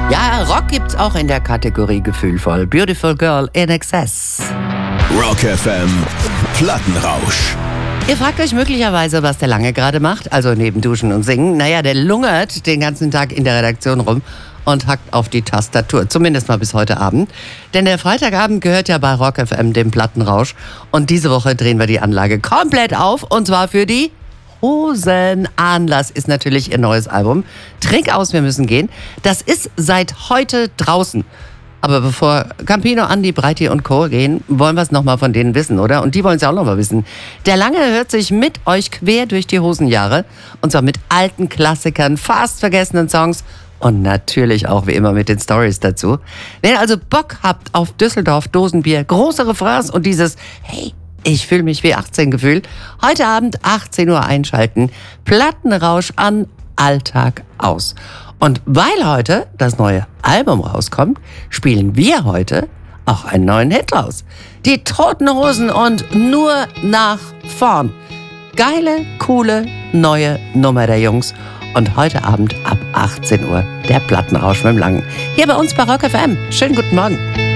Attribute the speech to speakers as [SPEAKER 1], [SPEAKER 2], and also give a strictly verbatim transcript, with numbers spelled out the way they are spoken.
[SPEAKER 1] Ja, Rock gibt's auch in der Kategorie gefühlvoll. Beautiful Girl in Excess.
[SPEAKER 2] Rock F M Plattenrausch.
[SPEAKER 1] Ihr fragt euch möglicherweise, was der Lange gerade macht, also neben Duschen und Singen. Naja, der lungert den ganzen Tag in der Redaktion rum und hackt auf die Tastatur. Zumindest mal bis heute Abend. Denn der Freitagabend gehört ja bei Rock F M dem Plattenrausch. Und diese Woche drehen wir die Anlage komplett auf. Und zwar für die Hosen. Anlass ist natürlich ihr neues Album. Trink aus, wir müssen gehen. Das ist seit heute draußen. Aber bevor Campino, Andi, Breiti und Co. gehen, wollen wir es nochmal von denen wissen, oder? Und die wollen es ja auch nochmal wissen. Der Lange hört sich mit euch quer durch die Hosenjahre. Und zwar mit alten Klassikern, fast vergessenen Songs und natürlich auch wie immer mit den Stories dazu. Wenn ihr also Bock habt auf Düsseldorf, Dosenbier, große Refrains und dieses Hey, ich fühle mich wie achtzehn Gefühl, heute Abend achtzehn Uhr einschalten. Plattenrausch an, Alltag aus. Und weil heute das neue Album rauskommt, spielen wir heute auch einen neuen Hit raus. Die Toten Hosen und Nur nach vorn. Geile, coole, neue Nummer der Jungs. Und heute Abend ab achtzehn Uhr der Plattenrausch mit dem Langen. Hier bei uns bei Rock F M. Schönen guten Morgen.